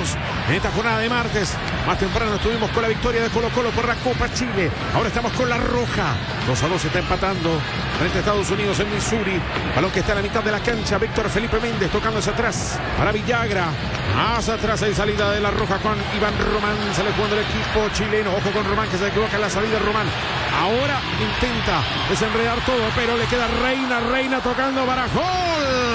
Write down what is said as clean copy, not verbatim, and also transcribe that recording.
Unidos. En esta jornada de martes, más temprano estuvimos con la victoria de Colo-Colo por la Copa Chile. Ahora estamos con la Roja. 2-2 está empatando frente a Estados Unidos en Missouri. Balón que está a la mitad de la cancha. Víctor Felipe Méndez tocando hacia atrás para Villagra. Más atrás hay salida de la Roja con Iván Román. Sale jugando el equipo chileno. Ojo con Román que se equivoca en la salida. Román ahora intenta desenredar todo, pero le queda Reina tocando para gol.